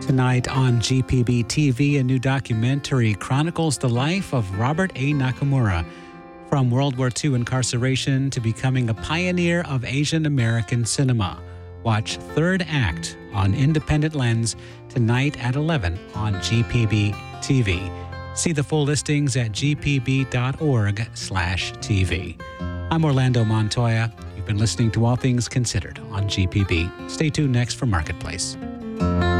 Tonight on GPB TV, a new documentary chronicles the life of Robert A. Nakamura, from World War II incarceration to becoming a pioneer of Asian American cinema. Watch Third Act on Independent Lens tonight at 11 on GPB TV. See the full listings at gpb.org/TV. I'm Orlando Montoya. You've been listening to All Things Considered on GPB. Stay tuned next for Marketplace.